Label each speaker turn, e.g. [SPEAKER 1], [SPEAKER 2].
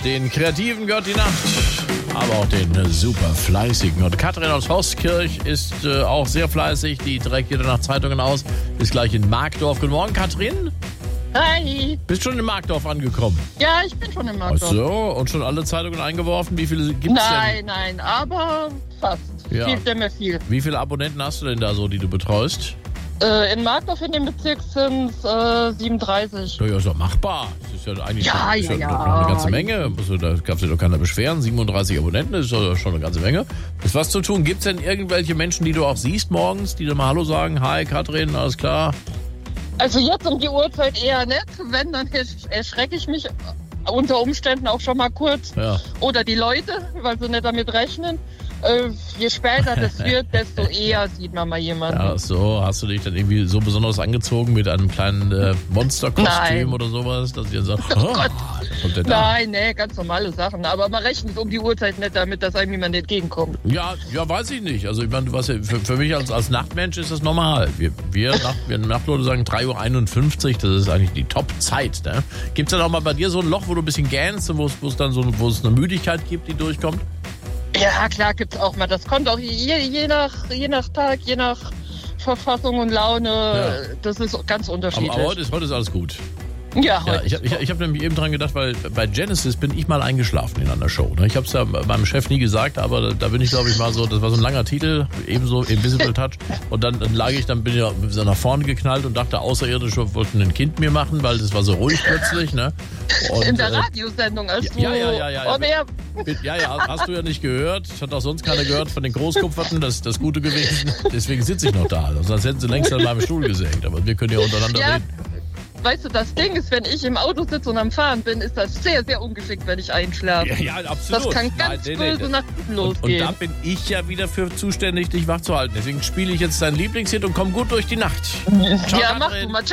[SPEAKER 1] Den Kreativen gehört die Nacht, aber auch den super Fleißigen. Und Katrin aus Horskirch ist auch sehr fleißig. Die trägt jede Nacht Zeitungen aus. Ist gleich in Markdorf. Guten Morgen, Katrin.
[SPEAKER 2] Hi.
[SPEAKER 1] Bist schon in Markdorf angekommen?
[SPEAKER 2] Ja, ich bin schon in
[SPEAKER 1] Ach
[SPEAKER 2] Markdorf.
[SPEAKER 1] so, und schon alle Zeitungen eingeworfen? Wie viele gibt's denn?
[SPEAKER 2] Nein, aber fast.
[SPEAKER 1] Ja.
[SPEAKER 2] Viel.
[SPEAKER 1] Wie viele Abonnenten hast du denn da so, die du betreust?
[SPEAKER 2] In Markdorf in dem Bezirk sind 37.
[SPEAKER 1] Ja, ist doch machbar. Das ist ja eigentlich
[SPEAKER 2] Ja,
[SPEAKER 1] schon,
[SPEAKER 2] ja,
[SPEAKER 1] noch
[SPEAKER 2] ja.
[SPEAKER 1] eine ganze Menge. Also, da darf sich doch keiner beschweren. 37 Abonnenten ist doch schon eine ganze Menge. Ist was zu tun. Gibt es denn irgendwelche Menschen, die du auch siehst morgens, die dir mal Hallo sagen? Hi, Katrin, alles klar?
[SPEAKER 2] Also jetzt um die Uhrzeit eher nicht. Wenn, dann erschrecke ich mich unter Umständen auch schon mal kurz.
[SPEAKER 1] Ja.
[SPEAKER 2] Oder die Leute, weil sie nicht damit rechnen. Je später das wird, desto eher sieht man mal jemanden.
[SPEAKER 1] Ja, so. Hast du dich dann irgendwie so besonders angezogen mit einem kleinen Monsterkostüm
[SPEAKER 2] Nein.
[SPEAKER 1] oder sowas, dass ihr sagt, kommt der da?
[SPEAKER 2] Nein, nee, ganz normale Sachen. Aber man rechnet um die Uhrzeit nicht damit, dass einem jemand entgegenkommt.
[SPEAKER 1] Ja, weiß ich nicht. Also ich meine, du weißt ja, für mich als Nachtmensch ist das normal. Wir Nachtleute sagen 3:51 Uhr, das ist eigentlich die Top-Zeit. Ne? Gibt es dann auch mal bei dir so ein Loch, wo du ein bisschen gähnst und wo es dann so, wo es eine Müdigkeit gibt, die durchkommt?
[SPEAKER 2] Ja, klar gibt's auch mal. Das kommt auch je nach Tag, je nach Verfassung und Laune.
[SPEAKER 1] Ja.
[SPEAKER 2] Das ist ganz unterschiedlich.
[SPEAKER 1] Aber heute ist alles gut.
[SPEAKER 2] Ja,
[SPEAKER 1] Ja,
[SPEAKER 2] heute.
[SPEAKER 1] ich hab nämlich eben dran gedacht, weil bei Genesis bin ich mal eingeschlafen in einer Show. Ne? Ich habe es ja meinem Chef nie gesagt, aber da bin ich, glaube ich, mal so, das war so ein langer Titel, ebenso Invisible Touch. Und dann bin ich so nach vorne geknallt und dachte, Außerirdische wollten ein Kind mir machen, weil das war so ruhig plötzlich. Ne? Und,
[SPEAKER 2] In der Radiosendung, als du
[SPEAKER 1] ja.
[SPEAKER 2] on air.
[SPEAKER 1] Ja, hast du ja nicht gehört. Das hat auch sonst keiner gehört von den Großkupferten, das Gute gewesen. Deswegen sitze ich noch da. Sonst hätten sie längst an meinem Stuhl gesägt. Aber wir können ja untereinander
[SPEAKER 2] Ja.
[SPEAKER 1] reden.
[SPEAKER 2] Weißt du, das Ding ist, wenn ich im Auto sitze und am Fahren bin, ist das sehr, sehr ungeschickt, wenn ich einschlafe.
[SPEAKER 1] Ja, absolut.
[SPEAKER 2] Das kann ganz böse nach hinten
[SPEAKER 1] Und
[SPEAKER 2] losgehen.
[SPEAKER 1] da bin ich ja wieder für zuständig, dich wach zu halten. Deswegen spiele ich jetzt dein Lieblingshit und komm gut durch die Nacht. Ciao,
[SPEAKER 2] Ja, mach
[SPEAKER 1] Katrin.
[SPEAKER 2] du mal. Ciao.